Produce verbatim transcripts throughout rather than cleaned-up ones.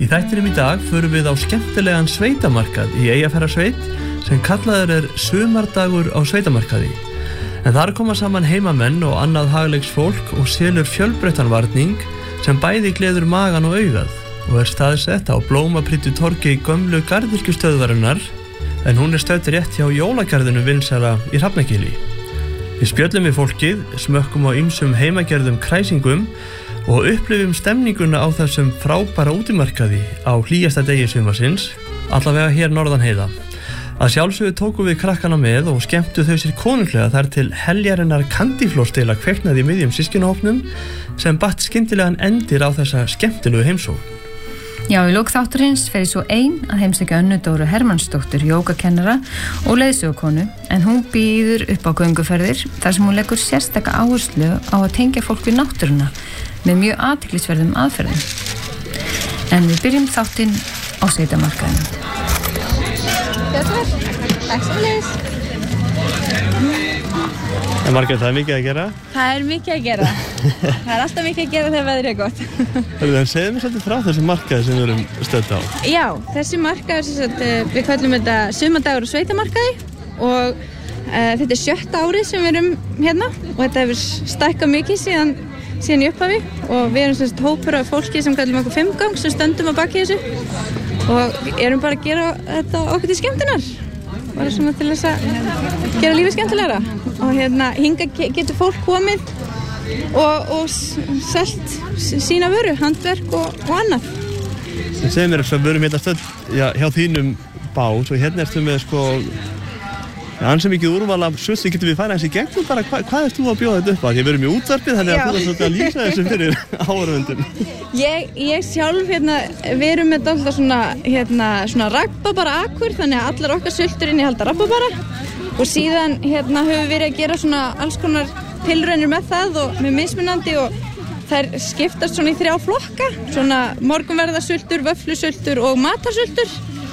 Í þættinum í dag förum við á skemmtilegan sveitamarkað í Eyjafjarðarsveit sem kallaður er sumardagur á sveitamarkaði. En þar koma saman heimamenn og annað hagleiks fólk og selur fjölbreyttan varning sem bæði gleður magan og augað og er staðsett á blómaprýddu torgi gömlu garðyrkjustöðvarinnar en hún er stödd rétt hjá jólagarðinu vinsæla í Hrafnagili. Við spjöllum við fólkið, smökkum á ýmsum heimagerðum kræsingum og upplifum stemninguna á þessum frábæra útimarkaði á hlýjasta degi sumarsins, allavega hér norðan heiða. Að sjálfsögðu tókum við krakkana með og skemmtu þau sér konunglega þar til heljarinnar kandíflórstila kveiknaði í miðjum systkinahópnum sem batt skyndilegan endir á þessa skemmtilegu heimsókn. Já, í lok þáttarins fer svo ein að heimsækja Önnu Dóru Hermannsdóttur, jógakennara og leiðsögukonu, en hún býður upp á gönguferðir þar sem hún leggur sérstaka áherslu á að tengja fólk við náttúruna með mjög athyglisverðum aðferðum. En við byrjum þáttinn á sveitamarkaðinum. Björn, takk sem leiðis. En Margrét, það er mikið að gera? Það er mikið að gera. Það er alltaf mikið að gera þegar veðrið er gott. Það segir mér svolítið frá þessu markaði sem við erum stödd á. Já, þessi markaði, við kallum þetta sumardagur á sveitamarkaði og uh, þetta er sjötta árið sem við erum hérna og þetta hefur stækkað mikið síðan, síðan í upphafi og við erum svona hópur af fólki sem kallum okkur fimmgang sem stöndum að baki þessu og erum bara að gera þetta okkur til skemmtunar. Bara svona til þess að gera lífið skemmtilegra og hérna hinga getur fólk komið og, og selt sína vöru, handverk og, og annað. Það segir mér að við erum hérna stödd já, hjá þínum bás og hérna ertu með sko ja, ansi mikið úrval af sussi, getum við færa þessi gegnum bara hva, hvað erst þú að bjóða þetta upp á? Því við erum í útvarpið þannig að þú þarf að lýsa þessu fyrir áhorfendum. Ég, ég sjálf, hérna, við erum með alltaf svona, hérna, svona rabarbara akur, þannig að allar okkar sultur innihalda rabarbara og síðan hérna höfum við verið að gera svona alls konar tilraunir með það og með mismunandi og þær skiptast svona í þrjá flokka, svona morgunverðarsultur, vöfflusultur og matarsultur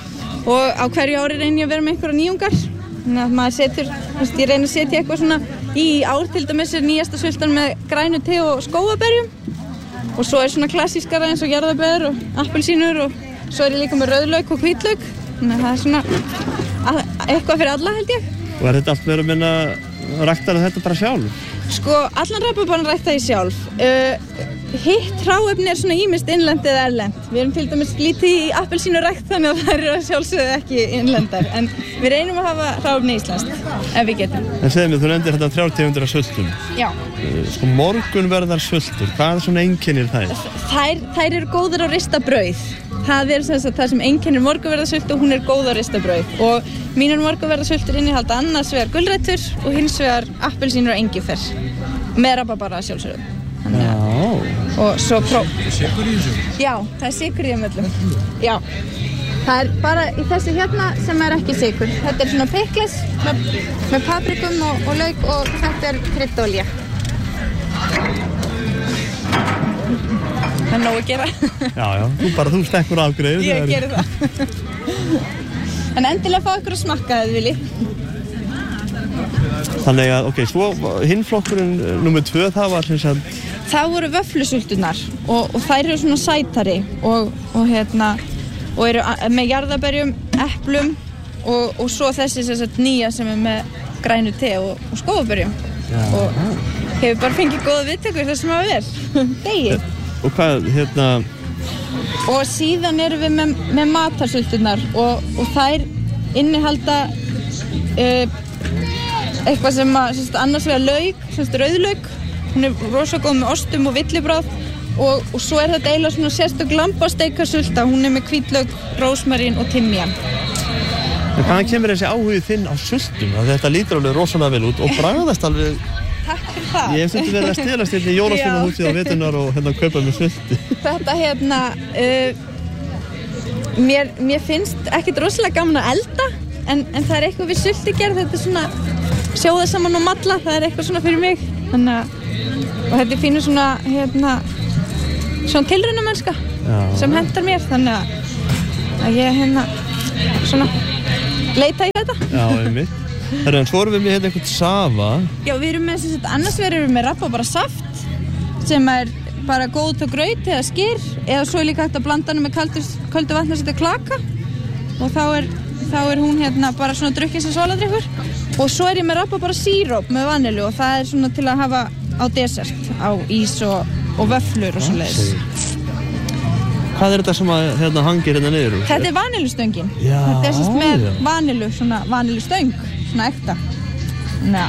og á hverju ári reyni ég að vera með einhverja nýjungar. Þannig að maður setur, veist, ég reyni að setja eitthvað svona í ár til dæmis er nýjasta sultan með grænu te og skógaberjum og svo er svona klassískara eins og jarðarber og appelsínur og svo er ég líka með rauðlauk og hvítlauk þannig að það er svona eitthvað fyrir alla held ég. Og er þetta allt verið að minna ræktar þetta bara sjálf? Sko, allan rabarbarann rækta ég sjálf. Uh, hitt hráefni er svona ýmist innlent eða erlent. Við erum til dæmis lítið í appelsínurækt þannig að það eru sjálfsögðu ekki innlendar. En við reynum að hafa hráefni íslenskt, ef við getum. En segðu mér, þú nefndir þetta þrjár tegundir af sultum. Já. Uh, sko morgunverðar sultur, hvað er svona einkennir þær? Þær, þær eru góðar á ristabrauð. Það er sem sagt, það sem einkennir morgunverðarsultu og hún er góð á ristabrauð. Og mínar morgunverðarsultur innihalda annars vegar gulrætur og hins vegar appelsínur og engifer. Með rabarbara sjálfsögðu. Já. Og svo pró... Sykur í þessu? Já, það er sykur í þeim öllum. Já. Það er bara í þessu hérna sem er ekki sykur. Þetta er svona pickles með, með paprikum og, og lauk og þetta er kryddolía. Það er nóg að gera. Já, já, þú bara, þú stekkur afgreið. Ég gerir það. En endilega fá ykkur að smakka það, Vili. Þannig að, ok, svo hinn flokkurinn númer tvö, það var sem sagt... Það voru vöfflusulturnar og, og þær eru svona sætari og, og hérna, og eru með jarðarberjum, eplum og, og svo þessi sem sagt nýja sem er með grænu te og, og skógaberjum. Já. Og hefur bara fengið góða viðtökur þar sem að vera. Degi. Og hvað, hérna... Og síðan erum við með, með matarsulturnar og, og þær innihalda uh, eitthvað sem að, sem sagt, annars vegar lauk, sem sagt rauðlauk. Hún er rosa góð með ostum og villibráð og, og svo er þetta eiginlega svona sérstök lambasteikasulta. Hún er með hvítlauk, rósmarín og timjan. En hvaðan kemur þessi áhugi þinn á sultum? Þetta lítur alveg rosalega vel út og bragðast alveg... Takk fyrir það. Ég hef stundum verið að stelast hérna í jólasveinahúsið á veturnar og hérna kaupa með sulti. Þetta hérna, uh, mér, mér finnst ekkert rosalega gaman að elda en, en það er eitthvað við sultigerð, þetta er svona sjóða saman og malla, það er eitthvað svona fyrir mig. Þannig að, og þetta er fínu svona, hérna, svona tilraunamennska sem hentar mér, þannig að, að ég hérna svona leita í þetta. Já, einmitt. Herra, en svo erum við með hérna einhvern safa. Já, við erum með, sem sagt, annars vegar erum við með rabarbara saft sem er bara góð til graut eða skyr eða svo er líka hægt að blanda hana með kaldu, kaldu vatni og setja klaka og þá er, þá er hún hérna bara svona drukkin sem sóladrykkur og svo er ég með rabarbara síróp með vanilju og það er svona til að hafa á desert, á ís og, og vöfflur og svoleiðis. Hvað er þetta sem að hérna hangir hérna niður? Þetta er vaniljustöngin. Já, þetta er sérst með já. vanilju, svona vaniljustöng, svona ekta. Næ.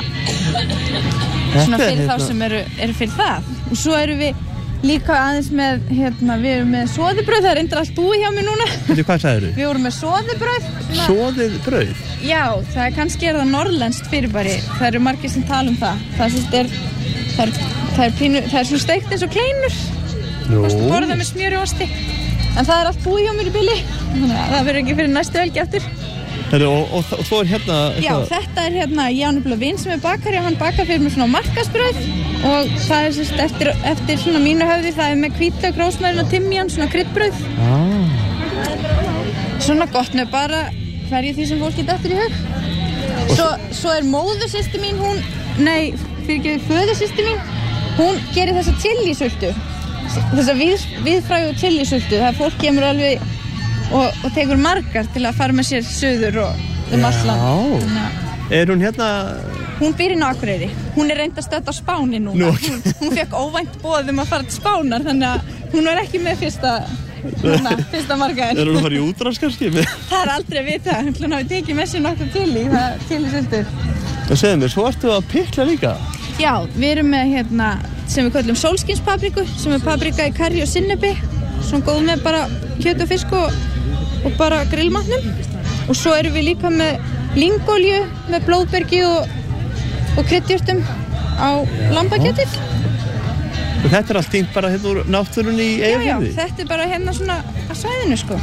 Svona fyrir hérna... þá sem eru, eru fyrir það. Og svo eru við líka aðeins með, hérna, við erum með soðibrauð, það er reyndar allt búið hjá mér núna. Þetta hvað sagðir þú? Við vorum með soðibrauð. Svona... Soðið brauð? Já, það er kannski er það norrlenskt fyrirbæri. Það eru margir sem tala um það. Það sérst er, það er, það er, pínu, það er svona steikt eins og kleinur. Nú. Þú borða með smjöri og osti. En það er allt búið hjá mér í bili. Þannig að það verður ekki fyrir næstu helgi aftur. Heru, og, og, og svo er hérna... Já, þetta er hérna Jánubla Vin sem er bakari og hann bakar fyrir mig svona markasbrauð og það er sérst eftir, eftir svona mínu höfði, það er með hvítlauk, rósmarín og timjan, svona kryddbrauð. Ah. Svona gott með bara hverju því sem fólk geta eftir í hug. Svo, svo er móðursystir mín, hún, nei, fyrir ekki föðursystir mín, hún gerir þessa chilisultu. Þessa við, viðfrægu chilisultu, það er fólk kemur alveg og, og tekur margar til að fara með sér suður og um allt land. Er hún hérna... Hún býr inn á Akureyri. Hún er reynd að stödd á Spáni núna. Nú, okay. Hún, hún fekk óvænt boð um að fara til Spánar, þannig að hún var ekki með fyrsta, hana, fyrsta margaðin. Er hún að fara í útrás kannski? Það er aldrei að vita. Hún hafi tekið með sér nokkuð til í það chilisultur. Það segir mér, svo ertu að pikla líka? Já, við erum með hérna sem við kallum sólskinspapriku, sem er paprika í karrí og sinnepi, svona góð með bara kjöt og fisk og, og bara grillmatnum. Og svo erum við líka með lyngolju með blóðbergi og, og kryddjurtum á lambakjötið. Og þetta er allt tínt bara hérna úr náttúrunni í Eyjafirði? Já, já, þetta er bara hérna svona á svæðinu sko.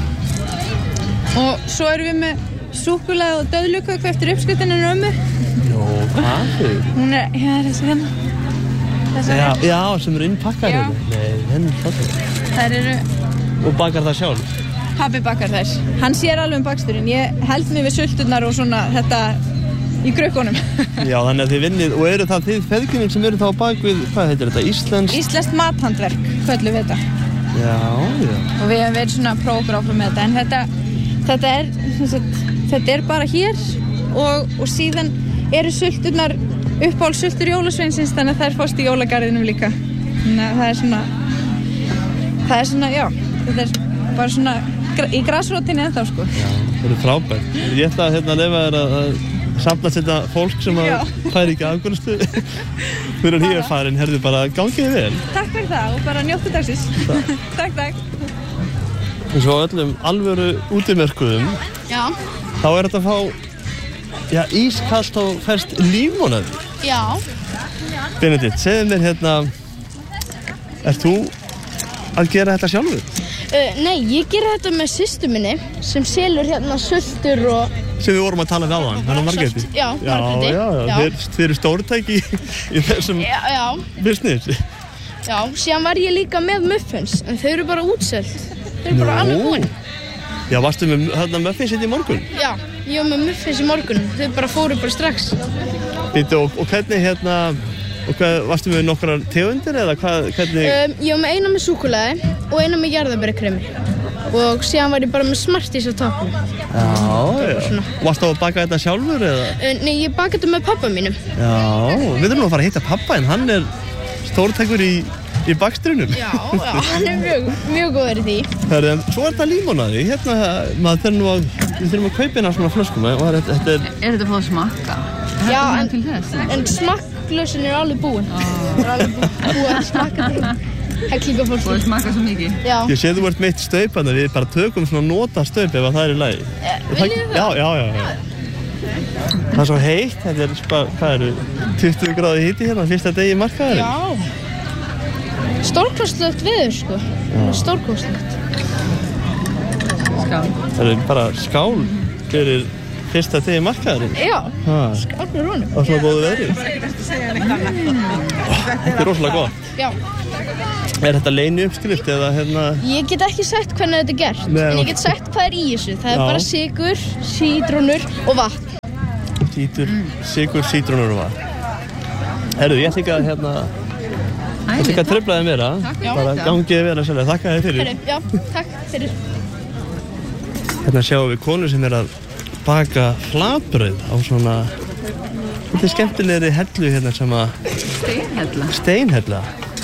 Og svo erum við með súkkulaði og döðluköku eftir uppskriftinni ömmu. Jó, hvað? Hún er, já, þessi hérna. Þessi Já, hérna. já, sem eru innpakkar Já. hérna. Nei, henni fattar. Þær eru, Og bakar það sjálf? pabbi bakar þær. Hann sér alveg um baksturinn. Ég held mig við sulturnar og svona þetta í krukkunum. Já, þannig að þið vinnið, og eru það þið feðginir sem eru þá á bakvið, hvað heitir þetta, Íslands? Íslenskt mathandverk, köllum við þetta. Já, já. Og við hefum verið svona að prófa okkur áfram með þetta. En þetta, þetta, er, þetta, þetta er bara hér og, og síðan eru sulturnar uppáhald sultur jólasveinsins, þannig að þær fást í jólagarðinum líka. Þannig að það er svona, það er svona, já, þetta er bara svona í grasrótinni ennþá, sko. Já, það eru frábært. Ég ætla að hérna leyfa þér að, að samla þetta fólk sem að færi ekki afgörnstu fyrir að nýja farin, herðu bara gangið vel. Takk fyrir það og bara njóttu dagsins. Takk, takk. En svo öllum alvöru útimerkuðum, Já, þá er þetta að fá, já, ískalt og ferskt límonaði. já. Benedikt, segðu mér hérna, ert þú að gera þetta sjálfur? Uh, nei, ég gera þetta með systur minni sem selur hérna sultur og... Sem við vorum að tala við á hann, þannig að Margréti. Já, Margréti. Já, já, já. Þeir, þeir eru stórtæki í, í þessum Já, já, business. já. Síðan var ég líka með muffins, en þau eru bara útselt. Þau eru bara alveg búin. Já, varstu með hérna muffins í morgun? Já, ég var með muffins í morgun. Þau bara fóru bara strax. Býttu, og, og hvernig hérna, og hvað, varstu með nokkrar tegundir eða hvað, hvernig? Um, ég var með eina með súkkulaði og eina með jarðarberjakremi. Og síðan var ég bara með Smarties á toppnum. Já, já. Varstu að baka þetta sjálfur eða? Uh, nei, ég baka þetta með pappa mínum. Já, við þurfum að fara að hitta pappa en hann er stórtækur í, í bakstrinum. Já, já, hann er mjög, mjög góður í því. Herri, en svo er þetta límonaði, hérna, maður þurfum nú að, við þurfum að kaupa hérna svona flöskum, og þetta, þetta er... Er þetta að fá að smakka? Já, en, til þess? en smakklösin er alveg búin. Það er alveg bú- búið að smakka til heklinga Þú fólki. smakka svo mikið? Já, Ég sé þú ert meitt staup, þannig að við bara tökum svona nota staup ef að það er í lagi. Eh, viljið þið það? Já, já, já, já. Það er svo heitt, þetta er bara, hvað eru, tuttugu gráði hiti hérna, fyrsta degi í markaðarinn. já. Stórkostlegt veður, sko. Stórkostlegt. Skál. Það er bara skál fyrir fyrsta degi í markaðarinn. Já, Ha, skálfur honum. og svona góðu veðri. Þetta er rosalega gott. Já, Er þetta leyni uppskrift eða hérna? ég get ekki sagt hvernig þetta er gert, Nei, en ok. ég get sagt hvað er í þessu. Það er Já. bara sykur, sítrónur og vatn. Sítur, sigur, sítrónur og vatn. Herru, ég ætla ekki að hérna Þetta ekki að truflaði mér að bara gangið vera sérlega. Þakka þér fyrir. Já, takk fyrir. Hérna sjáum við konu sem er að baka flatbrauð á svona þetta er skemmtilegri hellu hérna sem að Steinhella. Steinhella.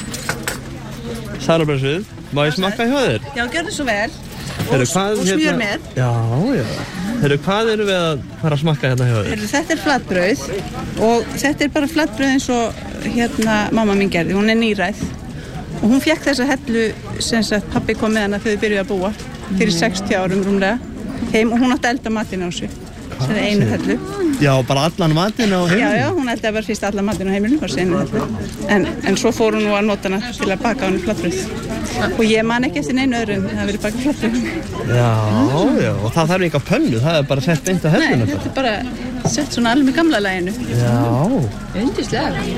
Sælabrauðsvið, má ég smakka hjá þér? Já, gjörðu svo vel. Heru, Og, og smjör með. Já, já. Heru, hvað eru við að fara að smakka hérna hjá þér? Heru, þetta er flatbrauð og þetta er bara flatbrauð eins og hérna mamma mín gerði. Hún er nýræð og hún fékk þessa hellu sem sagt pabbi kom með hana þegar þau byrjuðu að búa fyrir sextíu árum rúmlega heim og hún átti að elda matinn á sig. Það er einu hellu. Já, bara allan matinn á heimilinu? Já, já, hún eldaði bara fyrst allan matinn á heimilinu og einu hellu. En, en svo fór hún nú að nota hana til að baka á henni flatbrauð. Og ég man ekki eftir neinu öðru en það hafi verið bakað flatbrauð. Já, já, og það þarf enga pönnu, það er bara sett beint á helluna. Nei, þetta er bara sett svona alveg með gamla laginu. Já. Undislega.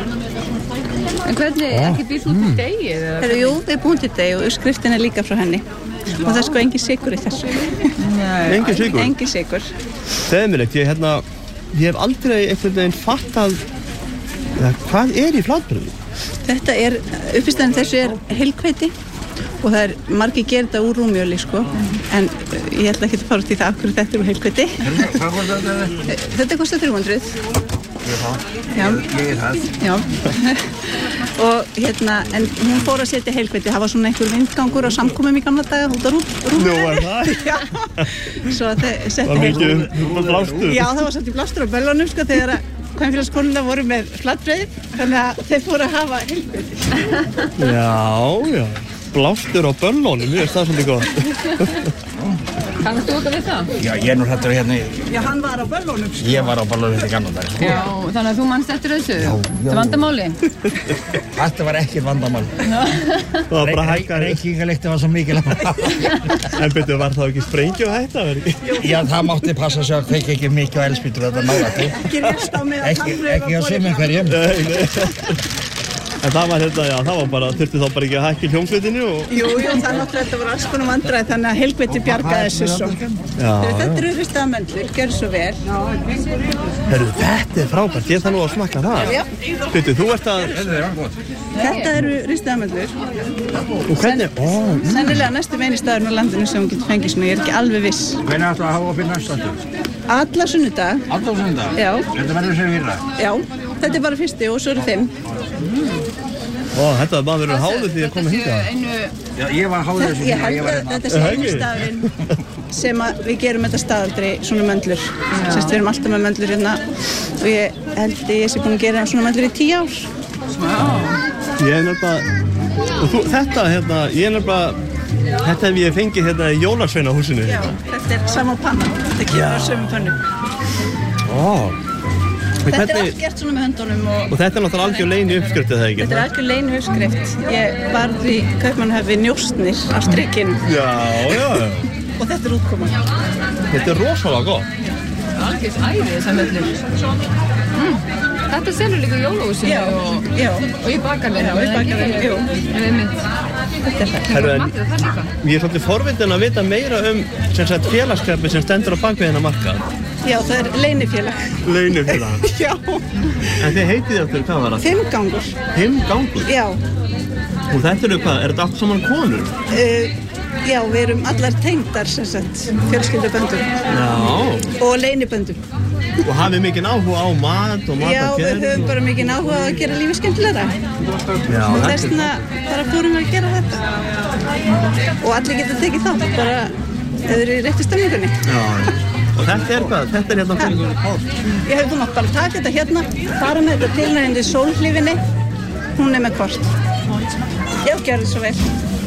En hvernig, ekki býr þú til degið? Heru, jú, við búum til degi og skriftin er líka frá henni. Og það er sko engin sykur í þessu. Engin sykur? Engin sykur. Segðu mér eitt, ég, hérna, ég hef aldrei einhvern veginn fattað ja, hvað er í flatbrauði? Þetta er, uppistæðan þessu er heilhveiti og það er margir gerir þetta úr rúmjöli sko. En ég ætla ekki að fara út í það af hverju þetta er úr heilhveiti. Hvað kostar þetta? Þetta kostar þrjú hundruð. Já. Ég er það. Já. Og hérna, en hún fór að setja heilhveiti. Það var svona einhver vindgangur á samkomum í gamla daga út á rúmjöli. Nú er það? Já. Svo að þau setja Var mikið um blástur? Já, það var svolítið blástur á böllunum sko þegar að kvenfélagskonuna voru með flatbrauð þannig að þeir fóru að hafa heilhveiti. Já, já. Blástur á böllunum, ég veist það svolítið gott. Kannast þú okkar við það? Já, ég er nú hrættur hérna. Já, hann var á böllunum sko. Ég var á ballunum þetta gamla dag. Já, þannig að þú manst eftir þessu? Já, já. Þetta er vandamáli? Þetta var ekki vandamál. Það var bara hækkar. Reykingalyktin var svo mikil. En betur, var það ekki sprengju að hætta, verið ekki? Já, það mátti passa sig að kveikja ekki mikið á eldspýtur þetta náða til. Ekki rétt á með að Ekki, ekki á sumum hverjum. Nei, nei. En það var hérna, já, það var bara, þurfti þá bara ekki að hækka hljómsveitinni og... Jú, jú, það náttúrulega þetta var alls konar vandræði þannig að heilhveiti bjargaði þessu svo. Já, Þetta eru uppistæðan möndlur, gjörðu svo vel. herru, þetta er frábært, ég þarf nú að smakka það. Já. Betur, þú ert að... Þetta eru ristaðan möndlur. Og hvernig, ó, Sennilega næstu meini staðurinn á landinu sem hún getur fengið svona, ég er ekki alveg viss. Hvernig ættu að hafa opið næstandi? Alla sunnudag. Alltaf sundag? Já. Þetta verður sem virra? Já, þetta er bara fyrsti og svo eru fimm. ó, þetta var bara verið háðu því að koma hingað. Einu... Já, ég var háður þessu. Ég held að þetta sé einu staðurinn sem að við gerum þetta staðaldri svona möndlur. Sérst, við erum alltaf með möndlur hérna og ég held að ég sé búin að gera svona möndlur í tíu ár. Ég er nefnilega, og þú, þetta hérna, ég er nefnilega, þetta hef ég fengið hérna í jólasveinahúsinu. Já, þetta er sama panna. Þetta kemur á sömu pönnu. Ó, Þetta er allt gert svona með höndunum og og þetta er náttúrulega algjör leini uppskrift, eða ekki? þetta er algjör leinu uppskrift. Ég var í Kaupmannahöfn við njóstnir á strikkinu Já, já, já. og þetta er útkoman. Þetta er rosalega gott. Algjörst æði þessar möllur. Mm. Þetta selur líka í jólahúsinu Já, og, já. og í bakarvinnu. Já, í bakarvinnu, jú. Þetta er það. Herru, en Þetta er það líka. ég er svolítið forvitinn að vita meira um sem sagt félagskapið sem stendur á bakvið hennar markað. Já, það er leinifélag. Launufélag. Já, En þið heitið eftir, hvað var það? fimmgangur. Fimm gangur. Já, Og þetta eru hvað, er þetta allt saman konur? uh, já, við erum allar tengdar sem sagt, fjölskylduböndum Já. og leiniböndum. Og hafið mikinn áhuga á mat og Já, við matagerð? höfum bara mikið áhuga á að gera lífið skemmtilegra. Já, Og þetta þess vegna bara fórum við að gera þetta. Og allir geta tekið þátt, bara ef þeir eru í réttu stemningunni. Já. Og þetta er hvað? Þetta er hérna fyrir... Ég hef þú mátt bara taka þetta hérna, fara með þetta til nægindi sólhlifinni, hún er með kort. Já, gerðu svo vel.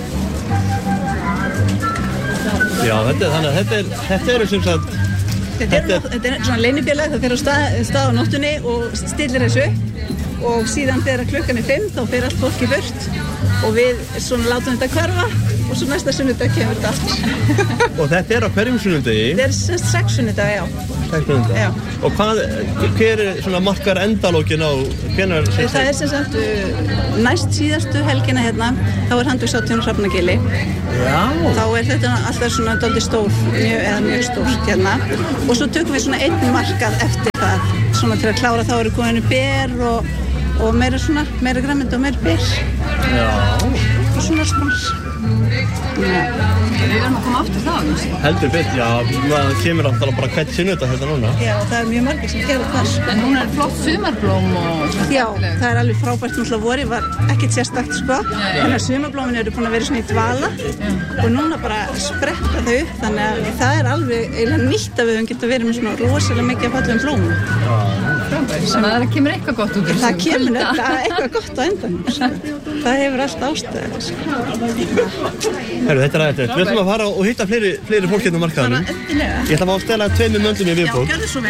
Já, þetta er þannig að þetta er, þetta eru sem sagt... Þetta er, Þetta er- þetta er svona leinifélag, það fer á stað, stað á nóttunni og stillir þessu og síðan þegar klukkan er fimm þá fer allt fólk í burt og við svona látum þetta hverfa og svo næsta sunnudag kemur þetta aftur. Og þetta er á hverjum sunnudegi? Þetta er sem sagt sex sunnudag, já. Sex sunnudag? Já. Og hvað, hver er svona markar endalókin á, hvenær... Það er sem sagt uh, næst síðastu helgina hérna, þá er handvíkshátíðin á Hrafnagili. Já. Þá er þetta alltaf svona dálítið stór, mjög, eða mjög stórt hérna. Og svo tökum við svona einn markað eftir það, svona til að klára þá eru koninu ber og, og meira svona, meira græmyndi og meira byr. Já. Og svona spons. Já. Við verðum að koma aftur þá, Jónsi. Heldur betur, já, maður kemur alltaf bara hvert sunnudag þetta núna. Já, það er mjög margir sem gera það. En hún er flott sumarblóm og... Já, það er alveg frábært, náttúrulega vorið var ekkert sérstakt, sko. Þannig að sumarblómin eru búin að vera svona í dvala og núna bara spretta þau upp, þannig að það er alveg eiginlega nýtt að við höfum getað verið með svona rosalega mikið af fallegum blómum. Þannig að það kemur eitthvað gott út úr þessu. Það kemur nefnilega eitthvað gott á endanum, sko. Það hefur allt ástæðu, sko. Herru, þetta er aðeins. Við ætlum að fara og hitta fleiri, fleiri fólk hérna á markaðanum. Ég ætla að fá að stela tveimur möndum í viðbót. Já, gjörðu svo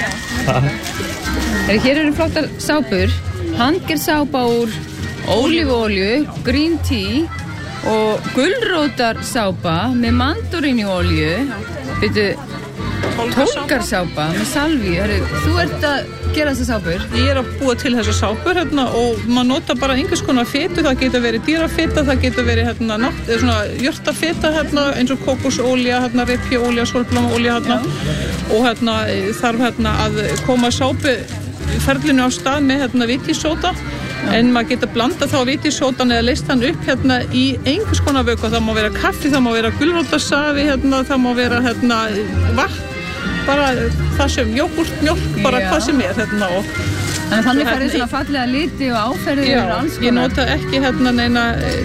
vel. Hér eru flottar sápur. Handgerð sápa úr ólífuolíu, green tea og gulrótarsápa með mandarínuolíu. Byrju, tólgarsápa með salvíu. Þú ert að gera þessar sápur? Ég er að búa til þessar sápur hérna, og maður nota bara einhvers konar fitu, það getur verið dýrafita, það getur verið hérna, nátt, svona jurtafita hérna, eins og kókosólja, hérna, repjuolja, sólblómaolja hérna, og hérna, þarf hérna, að koma sápuferlinu á stað með hérna, vitísóda, en maður getur blanda þá vitísódan eða leyst hann upp hérna, í einhvers konar vökva. Það má vera kaffi, það má vera gulrótarsafi, hérna, það má vera hérna, vatn, bara það sem jógurt, mjólk, bara Já. hvað sem er hérna, og Þannig þannig færðu svona fallega liti og áferðir Já, og alls konar. ég nota ekki hérna neina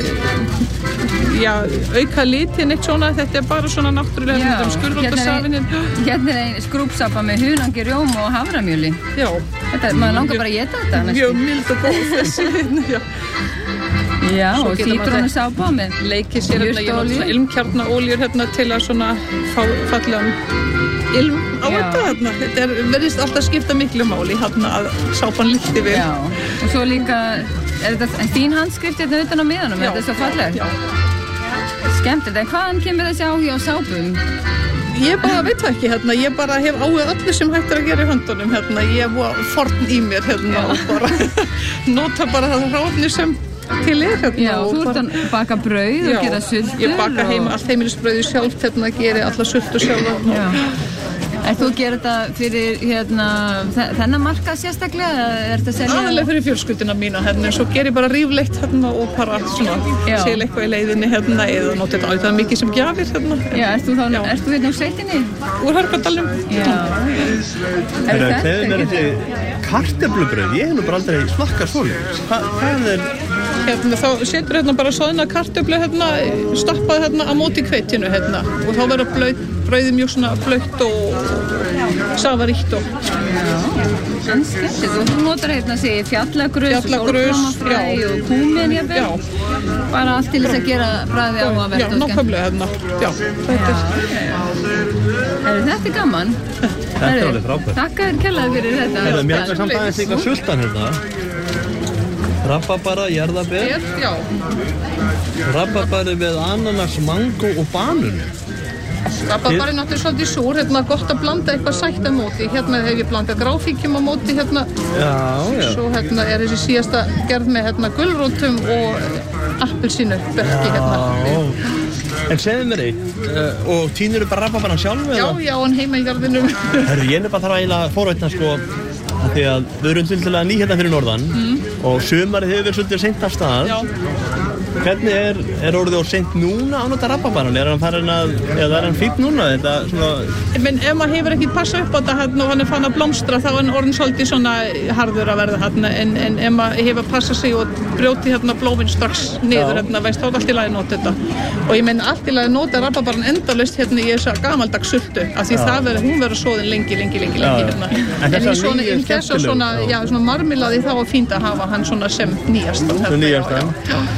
já, auka liti neitt svona, þetta er bara svona náttúrulega Já, hérna um skurðrótarsafinn. Hérna er ein skrúpsappa með hunangi, rjóma og haframjöli. Já. Þetta, maður langar bara að éta þetta næstum. Mjög mild og góð þessi hérna, já. Já, Svo og getur maður sítrónusápa með leikið sér hérna, ég nota jurtaolíu. svona ilmkjarnaoljur hérna til að svona fá fallegan ilm á Já. þetta hérna. Þetta er, verðist alltaf skipta miklu máli hérna að sápan lykti vel. Já, og svo líka, er þetta en þín handskrift hérna utan á miðanum, Já. þetta er svo fallegt. Já. Skemmtilegt, en hvaðan kemur þessi áhugi á sápum? Ég bara veit það ekki, hérna, ég bara hef áhuga öllu sem hægt er að gera í höndunum, hérna, ég var forn í mér, hérna, og bara nota bara það hráefni sem til er, hérna. Já, og þú ert bara- að baka brauð og Já, gera sultur. ég baka og- heim allt heimilisbrauði sjálf, hérna, geri alla sultur sjálf. Já. Er þú að gera þetta fyrir hérna, þe- þennan markað sérstaklega, eða er þetta að selja? Aðalega fyrir fjölskylduna mína, hérna, svo ger ég bara rífleitt, hérna, og bara svona, Já. sel eitthvað í leiðinni, hérna, eða nota þetta auðvitað mikið sem gjafir, hérna. Já, ert þú þá, Já. ert þú hérna úr sveitinni? Úr Hörgardalnum. Já. Er Herru, þetta segðu mér ekki? þetta kartöflubrauð, ég hef nú bara aldrei smakkað svoleiðis. Hva, hvað er... Hérna, þá setur hérna bara soðna kartöflu hérna, stappað hérna á móti hveitinu hérna, og þá verður blöð, brauðið mjög svona blautt og safaríkt og En skemmtilegt, og þú notar hérna sig fjallagrus, Fjallagrus, sólblómafræ já. og kúmen jafnvel. Já. Bara allt til þess að gera bragðið já, áhugavert og skemmtilegt. nákvæmlega hérna. Já, þetta er Herru, þetta er gaman. Þetta er alveg frábært. Takk þér kærlega fyrir þetta. Herru, mér er samt aðeins líka sultan hérna. Rabarbara, jarðaber, er, já, rabarbari með ananas, mango og banun. rabarbari náttúrulega svolítið súr, hérna gott að blanda eitthvað sætt á móti. Hérna hef ég blandað gráfíkjum á móti hérna. Já, já. Svo hérna er þessi síðasta gerð með hérna gulrótum og appelsínu berki hérna. Já. En segðu mér eitt, uh, og tínur þú bara rabarbaran sjálf Já, eða? já, en heima í garðinum. Herru, ég er bara þarf að eiginlega forvætna sko, af því að við erum svolítið ný hérna fyrir norðan og sumarið hefur verið svolítið seint af stað. Já. Hvernig er, er orðið og seint núna að nota rabarbaran? Er hann farin að, eða er hann fínn núna? Þetta svona... Men ef maður hefur ekki passað upp á þetta hérna, og hann er fann að blómstra, þá er hann orðin svolítið svona harður að verða hérna, en, en ef maður hefur passað sig og brjóti hérna blóminn strax niður, hérna, veist, þá er allt í lagi að nota þetta. Og ég meina allt í lagi að nota rabarbaran endalaust hérna í þessa gamaldags sultu, af því það verður, hún verður soðin lengi, lengi, lengi, lengi Já. hérna. En En þessar í svona, nýju í þessa skemmtilegu, svona, já. já, svona marmelaði þá er fínt að hafa hann svona sem nýjastan. Svo nýjastan.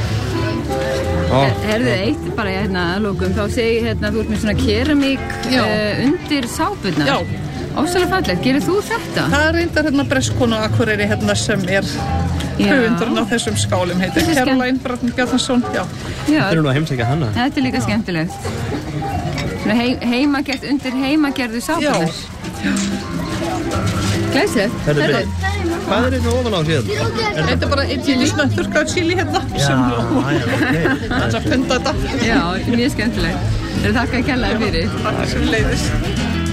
Herðu eitt, bara hérna að lókum, þá segi ég hérna, þú ert með svona keramík Já. uh, undir sápurnar. Já. Ofsalega fallegt, gerir þú þetta? Það er reyndar hérna breskkona Akureyri hérna sem er Já. höfundurinn á þessum skálum, heitir Þetta er skemmt- Caroline Bratton Bjarnason, já. Já, Þeir eru nú að heimsækja hana. þetta er líka skemmtilegt. Svona hei, heimagerð, undir heimagerðu sápurnar. Glæsilegt. Herru, Herðu, byrju. Hvað er þetta ofan á síðan? Þetta er bara einn chili, svona þurrkað chili hérna sem Já, lóma. já, ok. Það er að punda þetta. Já, þetta er mjög skemmtilegt. Þeir þakka kærlega fyrir. Takk sem leiðist.